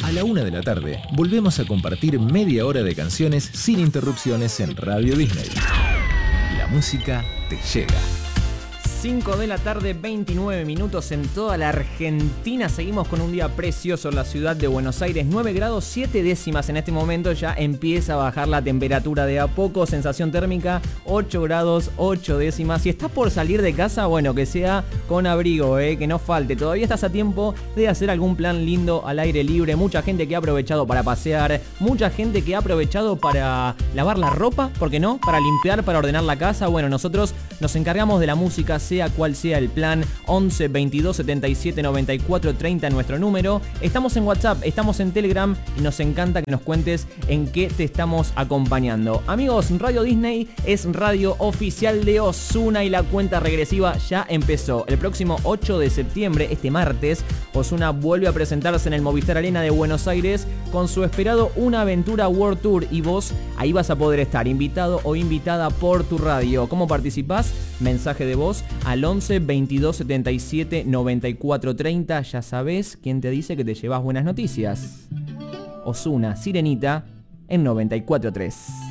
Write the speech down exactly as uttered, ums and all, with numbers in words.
A la una de la tarde, volvemos a compartir media hora de canciones sin interrupciones en Radio Disney. La música te llega. cinco de la tarde, veintinueve minutos en toda la Argentina. Seguimos con un día precioso en la ciudad de Buenos Aires. nueve grados siete décimas en este momento. Ya empieza a bajar la temperatura de a poco. Sensación térmica ocho grados ocho décimas. Si estás por salir de casa, bueno, que sea con abrigo, eh, que no falte. Todavía estás a tiempo de hacer algún plan lindo al aire libre. Mucha gente que ha aprovechado para pasear. Mucha gente que ha aprovechado para lavar la ropa, ¿por qué no? Para limpiar, para ordenar la casa. Bueno, nosotros nos encargamos de la música, sea cual sea el plan. Once veintidós setenta y siete noventa y cuatro treinta nuestro número. Estamos en WhatsApp, estamos en Telegram y nos encanta que nos cuentes en qué te estamos acompañando. Amigos, Radio Disney es radio oficial de Ozuna y la cuenta regresiva ya empezó. El próximo ocho de septiembre, este martes, Ozuna vuelve a presentarse en el Movistar Arena de Buenos Aires con su esperado Una Aventura World Tour, y vos ahí vas a poder estar invitado o invitada por tu radio. ¿Cómo participás? Mensaje de voz al once veintidós setenta y siete noventa y cuatro treinta. Ya sabés quién te dice que te llevas buenas noticias. Ozuna, Sirenita, en noventa y cuatro tres.